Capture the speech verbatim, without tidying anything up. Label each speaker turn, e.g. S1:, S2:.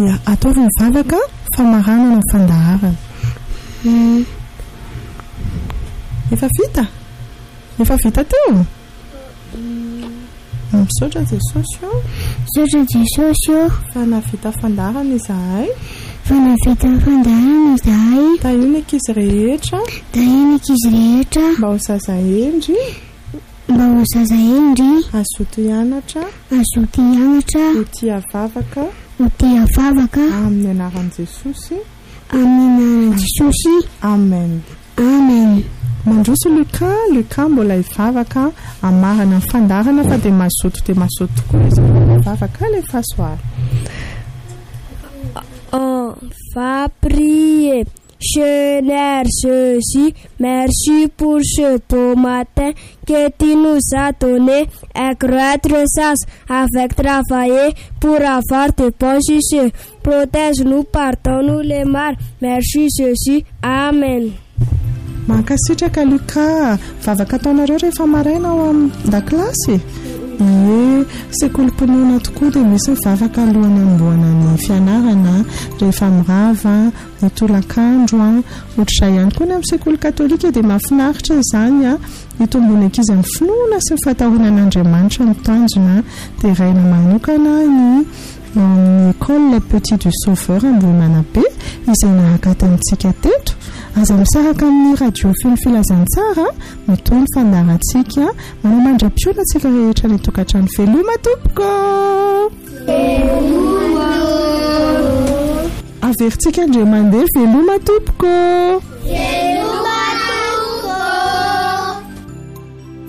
S1: Ia, ataovy mivavaka famaranana ny fandaharana.
S2: Mm.
S1: Efa vita? Efa vita teo? Misaotra Jesosy io.
S2: Misaotra Jesosy io.
S1: Fa navita fandaharana izahay.
S2: Fa navita fandaharana izahay.
S1: Tahiny ankizy rehetra.
S2: Tahiny ankizy rehetra.
S1: Mba ho zaza endry.
S2: Mba ho zaza endry.
S1: Azoto hianatra.
S2: Azoto hianatra.
S1: Ho tia vavaka.
S2: Ho tia vavaka.
S1: Amin'ny anaran'i Jesosy.
S2: Amin'ny anaran'i Jesosy.
S1: Amen.
S2: Amen.
S1: Mandroso Luka, Luka mbola hivavaka amarana ny fandarana fa dia mazoto dia mazoto tokoa izy mivavaka rehefa soary.
S3: On va prier. Seigneur Jésus, merci pour ce beau matin que tu nous as donné un grand sens avec travailler pour avoir de bons succès. Protège-nous, pardonne-nous les mal. Merci Jésus. Amen.
S1: Mankasitraka Luka, vavaka ataonareo rehefa maraina ao an-dakilasy. Ie, sekolim-pinoana tokoa dia misy mivavaka alohan'ny amboana ny fianarana rehefa mirava, ny tolakandro, ohatr'izay ihany koa ny amin'ny sekoly katolika dia mahafinaritra izany a, itombony ankizy amin'ny finoana sy ny fahatahoran'Andriamanitra ny tanjona dia raina manokana ny école Petit du Sauveur Ambohimanabe izay nahaka tamintsika teto. Aza misaraka amin'ny radio feno filazantsara mitony fandarantsika manao mandra-piona antsika rehetra ny tokantrano. Veloma tompoko.
S2: Veloma.
S1: Averintsika indray mandeha veloma tompoko.